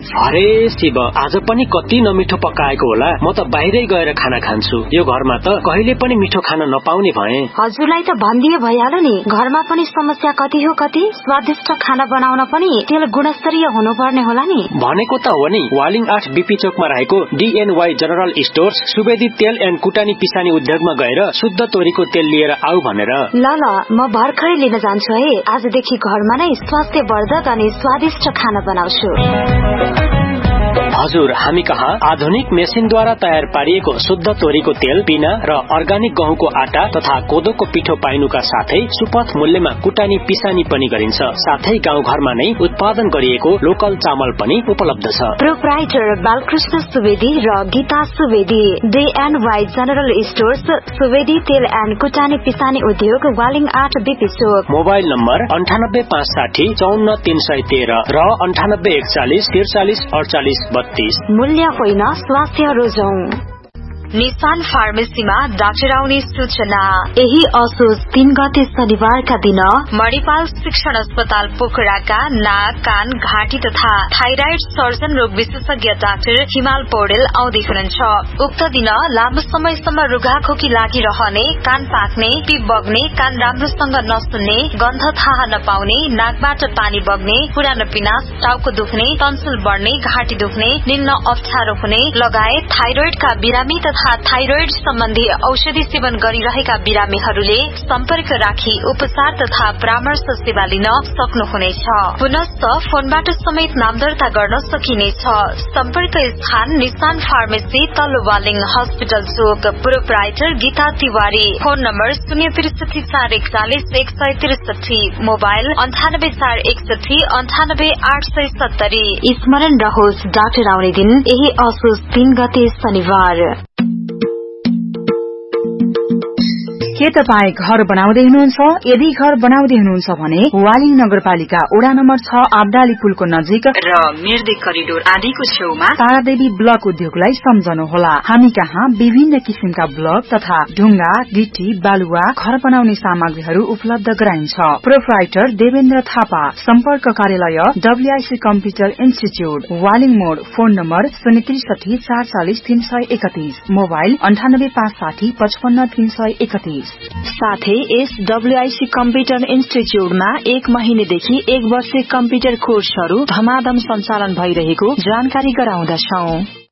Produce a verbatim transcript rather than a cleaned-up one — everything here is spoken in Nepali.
अरे शिव, आज पनि कति नमिठो पकाएको होला। म त बाहिरै गएर खाना खान्छु। यो घरमा त कहिले पनि मिठो खाना नपाउने भए। हजुरलाई त भनिदिए भइहाल्यो नि। घरमा पनि समस्या कति हो कति। स्वादिष्ट खाना बनाउन पनि तेल गुणस्तरीय हुनुपर्ने होला नि। भनेको त हो नि। वालिङ आठ बीपी चोकमा रहेको डीएनवाई जनरल स्टोर्स सुवेदी तेल एन्ड कुटानी पिसानी उद्योगमा गएर शुद्ध तोरीको तेल लिएर आऊ भनेर। ल ल, म भर्खरै लिन जान्छु है। आजदेखि घरमा नै स्वास्थ्यवर्धक अनि स्वादिष्ट खाना बनाउँछु। हजुर, हामी कहाँ आधुनिक मेसिनद्वारा तयार पारिएको शुद्ध तोरीको तेल, पिना र अर्गानिक गहुँको आटा तथा कोदोको पिठो पाइनुका साथै सुपथ मूल्यमा कुटानी पिसानी पनि गरिन्छ। साथै गाउँघरमा नै उत्पादन गरिएको लोकल चामल पनि उपलब्ध छ। प्रोप्राइटर बालकृष्ण सुवेदी र गीता सुवेदी, डीएनवाई जनरल स्टोर्स, सुवेदी तेल एन्ड कुटानी पिसानी उद्योग, वालिङ आठ बीपी चोक। मोबाइल नम्बर अन्ठानब्बे पाँच साठी चौन्न तीन सय तेह्र र अन्ठानब्बे एकचालिस त्रिचालिस अडचालिस बत्तीस। मूल्य होइन, स्वास्थ्य रोजौं। निशान फार्मेसीमा डाक्टर आउने सूचना। यही असोज तीन गते शनिबारका दिन मणिपाल शिक्षण अस्पताल पोखराका नाक, कान, घाँटी तथा थाइराइड सर्जन रोग विशेषज्ञ डाक्टर हिमाल पौडेल आउँदै हुनुहुन्छ। उक्त दिन लामो समयसम्म रुघाखोकी लागिरहने, कान पाक्ने, पिप बग्ने, कान राम्रोसँग नसुन्ने, गन्ध थाहा नपाउने, नाकबाट पानी बग्ने, पुरानो पिनास, टाउको दुख्ने, टन्सिल बढ्ने, घाँटी दुख्ने, निल्न अप्ठ्यारो हुने लगायत थाइरोइडका बिरामी तथा थाइरोइड सम्बन्धी औषधि सेवन गरिरहेका बिरामीहरूले सम्पर्क राखी उपचार तथा परामर्श सेवा लिन सक्नुहुनेछ। पुनश्च फोनबाट समेत नाम दर्ता गर्न सकिनेछ। सम्पर्क स्थान निशान फार्मेसी, तल्लो वालिङ हस्पिटल चोक। Proprietor Gita Tiwari. Phone number शून्य त्रिसठी चार एकचालिस एक सय त्रिसठी। मोबाइल अन्ठानब्बे चार एकसठी अन्ठानब्बे आठ सय सत्तरी। स्मरण रहोस्, डाक्टर आउने दिन यही असोज तीन गते शनिबार। के तपाईँ घर बनाउँदै हुनुहुन्छ? यदि घर बनाउँदै हुनुहुन्छ भने वालिङ नगरपालिका वडा नम्बर छ आब्दाली पुलको नजिक र मिर्दे करिडोर आदिको छेउमा तारादेवी ब्लक उद्योगलाई सम्झनुहोला। हामी कहाँ विभिन्न किसिमका ब्लक तथा ढुङ्गा, गिटी, बालुवा, घर बनाउने सामग्रीहरू उपलब्ध गराइन्छ। प्रोप्राइटर देवेन्द्र थापा। सम्पर्क कार्यालय डब्ल्यूआईसी कम्प्युटर इन्स्टिच्यूट, वालिङ मोड। फोन नम्बर शून्य त्रिसठी चार चालिस तीन सय एकतीस। मोबाइल अन्ठानब्बे पाँच साठी पचपन्न तीन सय एकतीस। साथै यस डब्ल्यूआईसी कम्प्युटर इन्स्टिच्यूटमा एक महिनेदेखि एक वर्षे कम्प्युटर कोर्सहरू धमाधम सञ्चालन भइरहेको जानकारी गराउँदछौं।